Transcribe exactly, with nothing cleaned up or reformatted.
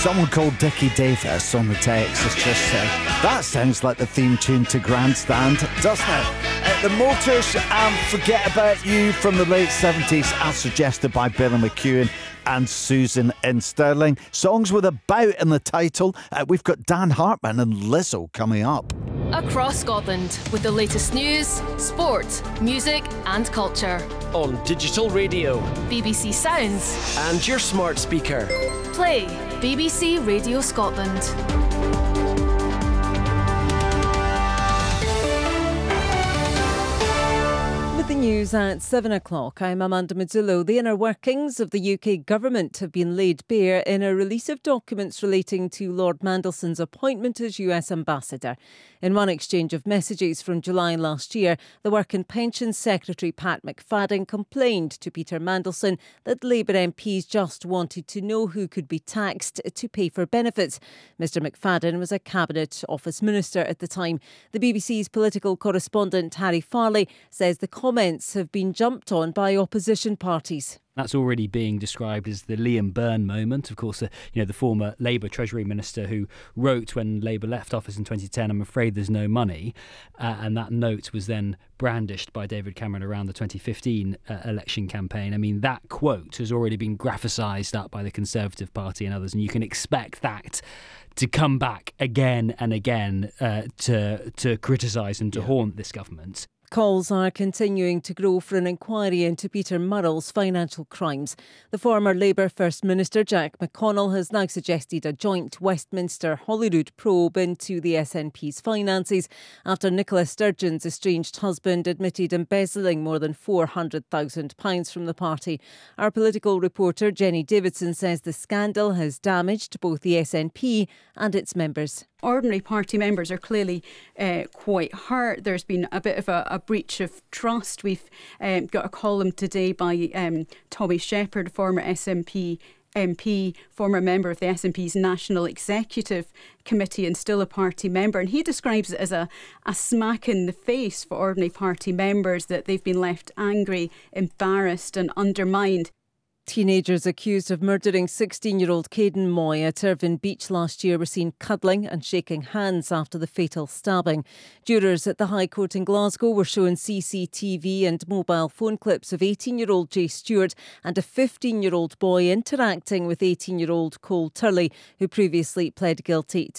Someone called Dickie Davis on the text has just said, that sounds like the theme tune to Grandstand, doesn't it? Uh, the Motors and Forget About You from the late seventies, as suggested by Billy McEwen and Susan in Stirling. Songs with about in the title. Uh, we've got Dan Hartman and Lizzo coming up. Across Scotland with the latest news, sport, music and culture. On digital radio, B B C Sounds and your smart speaker. Play B B C Radio Scotland. With the news at seven o'clock, I'm Amanda Mazzillo. The inner workings of the U K government have been laid bare in a release of documents relating to Lord Mandelson's appointment as U S Ambassador. In one exchange of messages from July last year, the Work and Pensions Secretary Pat McFadden complained to Peter Mandelson that Labour M Ps just wanted to know who could be taxed to pay for benefits. Mister McFadden was a Cabinet Office Minister at the time. The B B C's political correspondent Harry Farley says the comments have been jumped on by opposition parties. That's already being described as the Liam Byrne moment. Of course, uh, you know, the former Labour Treasury Minister who wrote when Labour left office in twenty ten, I'm afraid there's no money. Uh, and that note was then brandished by David Cameron around the twenty fifteen uh, election campaign. I mean, that quote has already been graphicised up by the Conservative Party and others. And you can expect that to come back again and again uh, to, to criticise and to yeah. haunt this government. Calls are continuing to grow for an inquiry into Peter Murrell's financial crimes. The former Labour First Minister Jack McConnell has now suggested a joint Westminster Holyrood probe into the S N P's finances after Nicola Sturgeon's estranged husband admitted embezzling more than four hundred thousand pounds from the party. Our political reporter Jenny Davidson says the scandal has damaged both the S N P and its members. Ordinary party members are clearly uh, quite hurt. There's been a bit of a, a breach of trust. We've um, got a column today by um, Tommy Shepherd, former S N P M P, former member of the S N P's National Executive Committee and still a party member. And he describes it as a, a smack in the face for ordinary party members, that they've been left angry, embarrassed and undermined. Teenagers accused of murdering sixteen-year-old Caden Moy at Irvine Beach last year were seen cuddling and shaking hands after the fatal stabbing. Jurors at the High Court in Glasgow were shown C C T V and mobile phone clips of eighteen-year-old Jay Stewart and a fifteen-year-old boy interacting with eighteen-year-old Cole Turley, who previously pled guilty